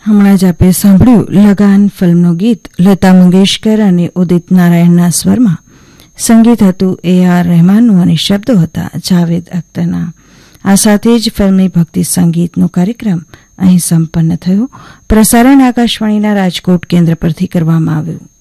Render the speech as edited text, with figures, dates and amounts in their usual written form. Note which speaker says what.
Speaker 1: હમણાં જ આપે સાંભળ્યું લગાન ફિલ્મનું ગીત લતા મંગેશકર અને ઉદિત નારાયણના સ્વરમાં. સંગીત હતું A.R. રહેમાનનું અને શબ્દો હતા જાવેદ અખ્તરના. આ સાથે જ ફિલ્મી ભક્તિ સંગીતનો કાર્યક્રમ અહીં સંપન્ન થયો. પ્રસારણ આકાશવાણીના રાજકોટ કેન્દ્ર પરથી કરવામાં આવ્યું.